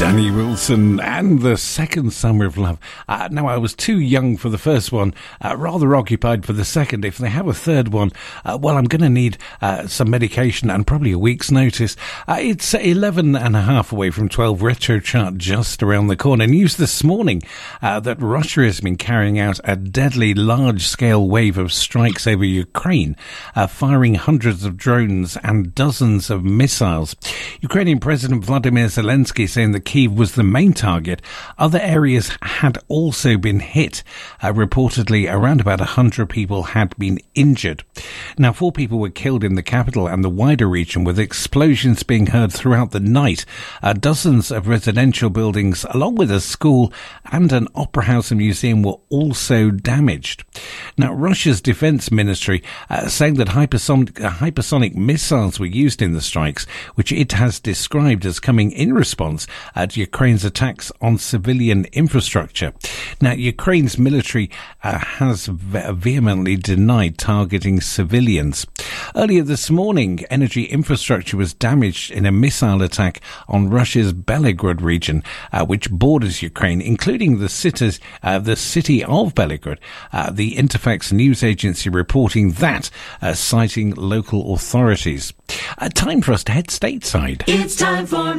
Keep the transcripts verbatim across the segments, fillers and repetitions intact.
Danny Wilson and the Second Summer of Love. Uh, now, I was too young for the first one, uh, rather occupied for the second. If they have a third one, uh, well, I'm going to need uh, some medication and probably a week's notice. Uh, it's eleven and a half away from twelve, Retro Chart just around the corner. News this morning uh, that Russia has been carrying out a deadly large-scale wave of strikes over Ukraine, uh, firing hundreds of drones and dozens of missiles. Ukrainian President Vladimir Zelensky saying that Kyiv was the main target. Other areas had also been hit. Uh, reportedly, around about one hundred people had been injured. Now, four people were killed in the capital and the wider region, with explosions being heard throughout the night. Uh, dozens of residential buildings, along with a school and an opera house and museum, were also damaged. Now, Russia's defense ministry uh, saying that hypersonic, uh, hypersonic missiles were used in the strikes, which it has described as coming in response uh, to Ukraine's attacks on civilian infrastructure. Now, Ukraine's military uh, has ve- vehemently denied targeting civilians. Earlier this morning, energy infrastructure was damaged in a missile attack on Russia's Belgorod region, uh, which borders Ukraine, including the cities, uh, the city of Belgorod. Uh, the Interfax news agency reporting that, uh, citing local authorities. Uh, time for us to head stateside. It's time for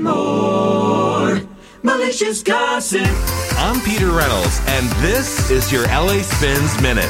more malicious gossip. I'm Peter Reynolds, and this is your L A Spins Minute.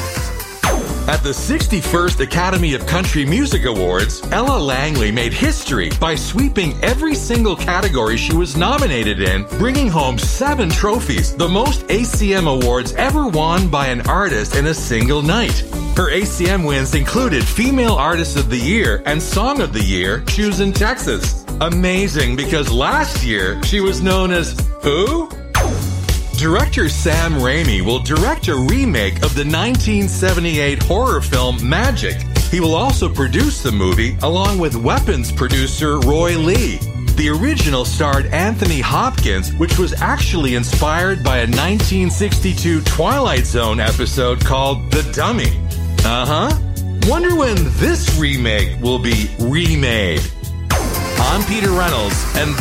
At the sixty-first Academy of Country Music Awards, Ella Langley made history by sweeping every single category she was nominated in, bringing home seven trophies, the most A C M awards ever won by an artist in a single night. Her A C M wins included Female Artist of the Year and Song of the Year, chosen Texas. Amazing, because last year she was known as who? Director Sam Raimi will direct a remake of the nineteen seventy-eight horror film Magic. He will also produce the movie along with Weapons producer Roy Lee. The original starred Anthony Hopkins, which was actually inspired by a nineteen sixty-two Twilight Zone episode called The Dummy. Uh-huh. Wonder when this remake will be remade. I'm Peter Reynolds, and